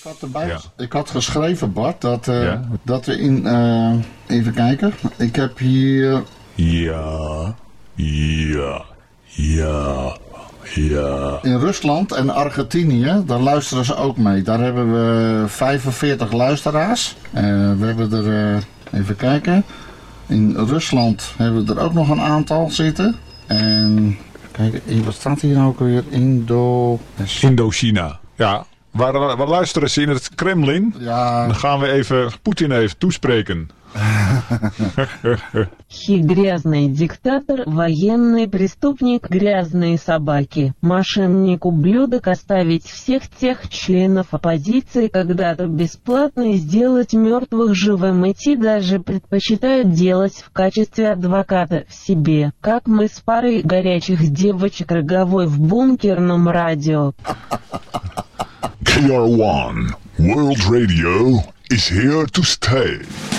Ik had geschreven, Bart, dat we in... even kijken. Ik heb hier... Ja. In Rusland en Argentinië, daar luisteren ze ook mee. Daar hebben we 45 luisteraars. We hebben er... even kijken. In Rusland hebben we er ook nog een aantal zitten. En... kijk, wat staat hier nou ook weer? Indochina. Ja. Waar luisteren ze in het Kremlin? Ja. Dan gaan we even Poetin even toespreken. Грязный диктатор, военный преступник, грязные собаки, мошенник, ублюдок, оставить всех тех членов оппозиции когда-то бесплатно и сделать мертвых живым, идти даже предпочитают делать в качестве адвоката в себе, как мы с парой горячих девочек роговой в бункерном радио. KR1 World Radio is here to stay.